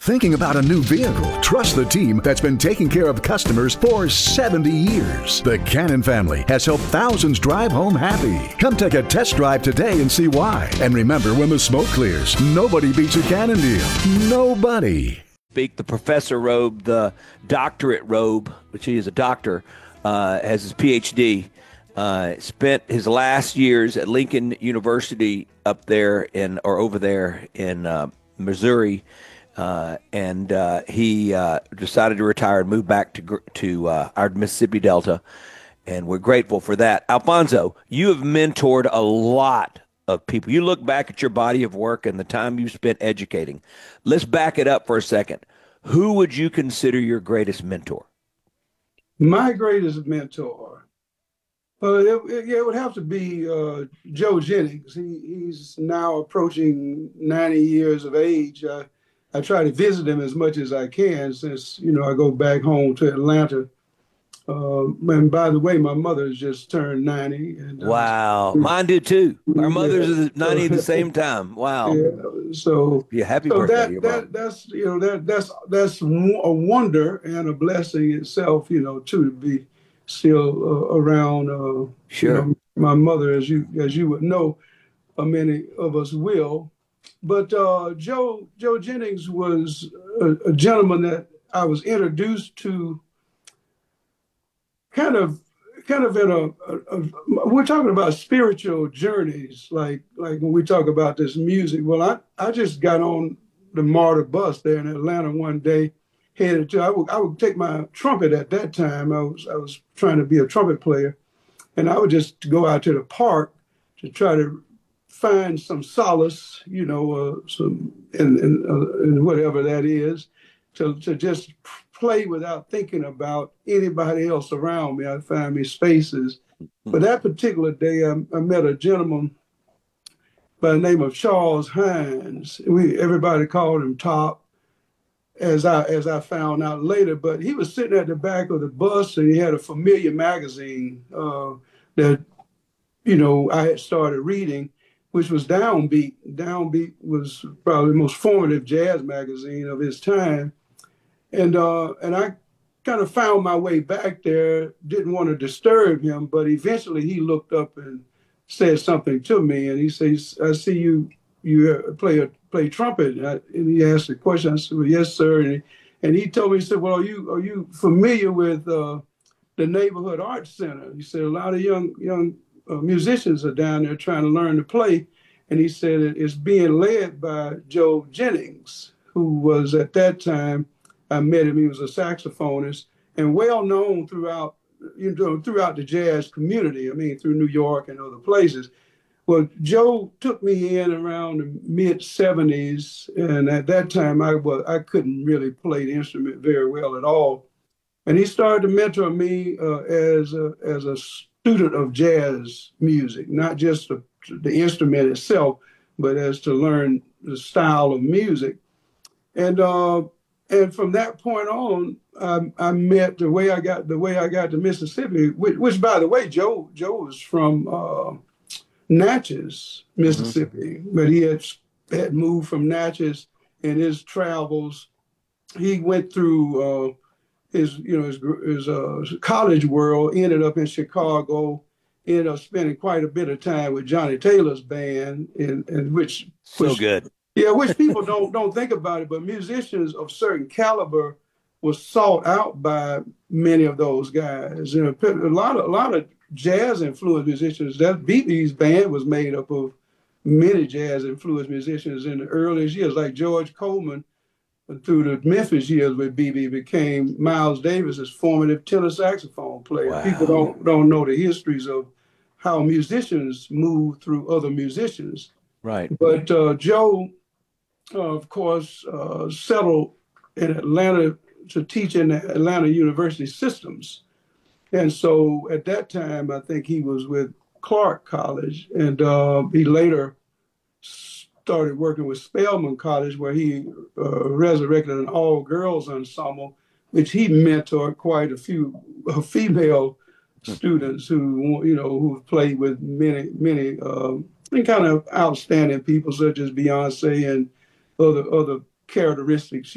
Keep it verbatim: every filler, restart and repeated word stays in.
Thinking about a new vehicle? Trust the team that's been taking care of customers for seventy years. The Cannon family has helped thousands drive home happy. Come take a test drive today and see why. And remember, when the smoke clears, nobody beats a Cannon deal. Nobody. Speak the professor robe, the doctorate robe, which he is a doctor, uh, has his P H D. Uh, spent his last years at Lincoln University up there in, or over there in uh, Missouri. Uh, and uh, he uh, decided to retire and move back to to uh, our Mississippi Delta, and we're grateful for that. Alfonso, you have mentored a lot of people. You look back at your body of work and the time you spent educating. Let's back it up for a second. Who would you consider your greatest mentor? My greatest mentor? Uh, it, it, yeah, it would have to be uh, Joe Jennings. He, he's now approaching ninety years of age. Uh, I try to visit him as much as I can since, you know, I go back home to Atlanta. Uh, and by the way, my mother has just turned ninety. And, uh, wow. Mine did too. Our mothers yeah. are ninety at the same time. Wow. Yeah. So, yeah, happy so birthday that, to your that, mom. that's, you know, that, that's, that's a wonder and a blessing itself, you know, too, to be still uh, around. Uh, sure. You know, my mother, as you, as you would know, uh, many of us will. But uh, Joe Joe Jennings was a, a gentleman that I was introduced to kind of kind of in a, a, a we're talking about spiritual journeys, like like when we talk about this music. Well, I, I just got on the MARTA bus there in Atlanta one day, headed to I would I would take my trumpet at that time. I was I was trying to be a trumpet player, and I would just go out to the park to try to find some solace, you know, uh, some in, in, uh, in whatever that is, to, to just play without thinking about anybody else around me. I find me spaces. But that particular day, I, I met a gentleman by the name of Charles Hines. We everybody called him Top, as I as I found out later. But he was sitting at the back of the bus, and he had a Familiar magazine uh, that, you know, I had started reading, which was Downbeat. Downbeat was probably the most formative jazz magazine of his time. And uh, and I kind of found my way back there, didn't want to disturb him, but eventually he looked up and said something to me. And he says, I see you you play a, play trumpet. And, I, and he asked a question. I said, well, yes, sir. And he, and he told me, he said, well, are you, are you familiar with uh, the Neighborhood Arts Center? He said, a lot of young young Uh, musicians are down there trying to learn to play. And he said it's being led by Joe Jennings, who was at that time, I met him, he was a saxophonist and well known throughout, you know, throughout the jazz community. I mean, through New York and other places. Well, Joe took me in around the mid seventies. And at that time, I was, I couldn't really play the instrument very well at all. And he started to mentor me uh, as a, as a student of jazz music, not just the, the instrument itself, but as to learn the style of music. And uh, and from that point on, I, I met the way I got the way I got to Mississippi, which, which by the way, Joe Joe was from uh, Natchez, Mississippi, mm-hmm. but he had had moved from Natchez in his travels. He went through. Uh, His, you know, his, his uh, college world, ended up in Chicago, ended up spending quite a bit of time with Johnny Taylor's band, in, in which so which, good, yeah, which people don't don't think about it, but musicians of certain caliber was sought out by many of those guys. You know, a lot of a lot of jazz influenced musicians. That B B's band was made up of many jazz influenced musicians in the earliest years, like George Coleman. Through the Memphis years with B B became Miles Davis's formative tenor saxophone player. Wow. People don't don't know the histories of how musicians move through other musicians. Right. But uh, Joe, uh, of course, uh, settled in Atlanta to teach in the Atlanta University systems. And so at that time, I think he was with Clark College, and uh, he later started working with Spelman College, where he uh, resurrected an all-girls ensemble, which he mentored quite a few uh, female students who, you know, who've played with many, many um, kind of outstanding people such as Beyonce and other other characteristics